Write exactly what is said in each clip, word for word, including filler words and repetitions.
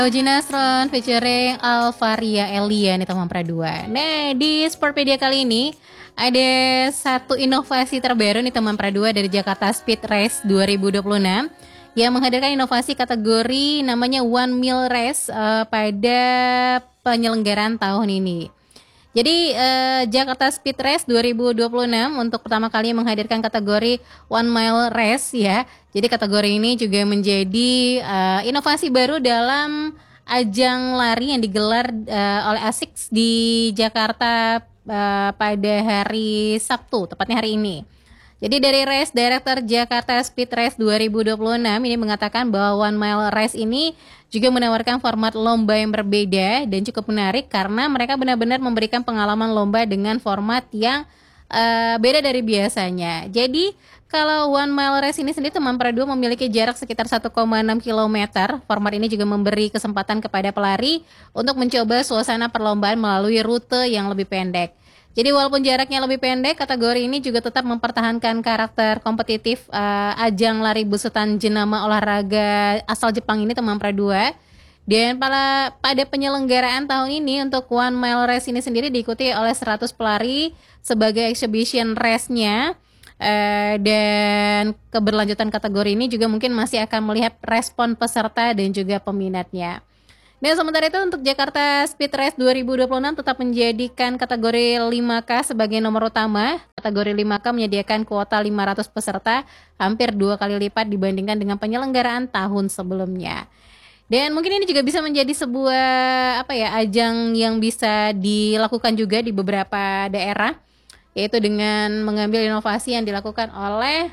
Oji Nasron featuring Alvaria Elia nih teman Pradua. Nah, di Sportpedia kali ini ada satu inovasi terbaru nih teman Pradua dari Jakarta Speed Race dua ribu dua puluh enam yang menghadirkan inovasi kategori namanya One Mile Race uh, pada penyelenggaraan tahun ini. Jadi eh, Jakarta Speed Race dua ribu dua puluh enam untuk pertama kali menghadirkan kategori One Mile Race ya. Jadi kategori ini juga menjadi eh, inovasi baru dalam ajang lari yang digelar eh, oleh ASICS di Jakarta eh, pada hari Sabtu, tepatnya hari ini. Jadi dari Race Director Jakarta Speed Race dua ribu dua puluh enam ini mengatakan bahwa One Mile Race ini juga menawarkan format lomba yang berbeda dan cukup menarik karena mereka benar-benar memberikan pengalaman lomba dengan format yang uh, beda dari biasanya. Jadi kalau One Mile Race ini sendiri teman Pradua memiliki jarak sekitar satu koma enam kilometer. Format ini juga memberi kesempatan kepada pelari untuk mencoba suasana perlombaan melalui rute yang lebih pendek. Jadi walaupun jaraknya lebih pendek, kategori ini juga tetap mempertahankan karakter kompetitif uh, ajang lari besutan jenama olahraga asal Jepang ini teman Pradua. Dan pada, pada penyelenggaraan tahun ini untuk One Mile Race ini sendiri diikuti oleh seratus pelari sebagai exhibition race-nya. Uh, dan keberlanjutan kategori ini juga mungkin masih akan melihat respon peserta dan juga peminatnya. Dan sementara itu untuk Jakarta Speed Race dua ribu dua puluh enam tetap menjadikan kategori lima K sebagai nomor utama. Kategori lima K menyediakan kuota lima ratus peserta, hampir dua kali lipat dibandingkan dengan penyelenggaraan tahun sebelumnya. Dan mungkin ini juga bisa menjadi sebuah apa ya ajang yang bisa dilakukan juga di beberapa daerah, yaitu dengan mengambil inovasi yang dilakukan oleh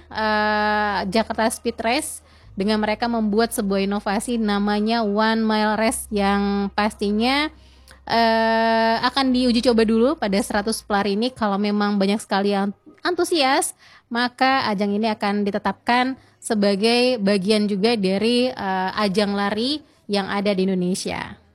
uh, Jakarta Speed Race dengan mereka membuat sebuah inovasi namanya One Mile Race yang pastinya uh, akan diuji coba dulu pada seratus pelari ini. Kalau memang banyak sekali yang antusias, maka ajang ini akan ditetapkan sebagai bagian juga dari uh, ajang lari yang ada di Indonesia.